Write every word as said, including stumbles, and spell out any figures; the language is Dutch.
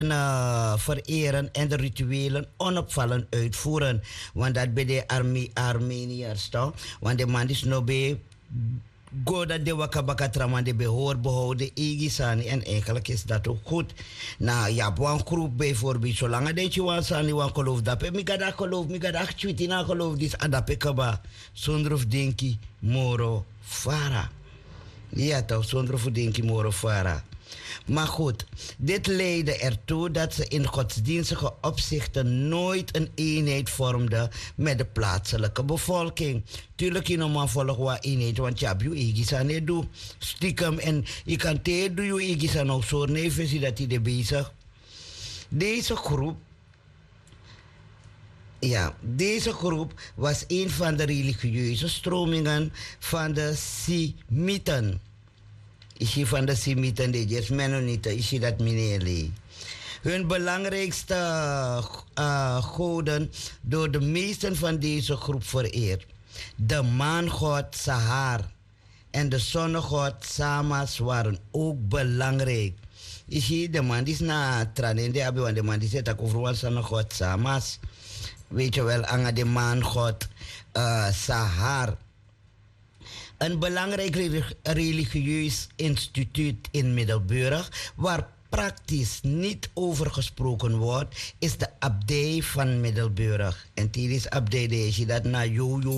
uh, vereren en de rituelen onopvallend uitvoeren. Want dat bij de Arme Armeniërs toch? Want de man is nog bij Goda de wakabaka traman de behoor behouden igisani en eigenlijk is dat ook goed. Nou ja, een groep bijvoorbeeld, zolang dat je wan sani wan geloof dat pe, mi gada geloof, mi gada chwiti na geloof, dis adape kaba, zonder of denki moro fara. Ja toch, zonder of denki moro fara. Maar goed, dit leidde ertoe dat ze in godsdienstige opzichten nooit een eenheid vormden met de plaatselijke bevolking. Tuurlijk, je nog maar volgen wat eenheid, want je hebt je eigen niet doen. Stiekem en je kan tegen doen je eigen ook zo. Nee, zie dat hij er bezig. Deze groep, ja, deze groep was een van de religieuze stromingen van de Semieten. Is je van de Semieten, de is Mennonieten, is je dat meneer. Hun belangrijkste uh, goden door de meesten van deze groep vereerd. De maangod Sahar en de zonnegod Samas waren ook belangrijk. Is je de man die is na tranen, de man die zegt over de zonnegod Samas. Weet je wel, aan de maangod uh, Sahar. Een belangrijk religieus instituut in Middelburg, waar praktisch niet over gesproken wordt, is de abdij van Middelburg. En die is abdij, dat na jojo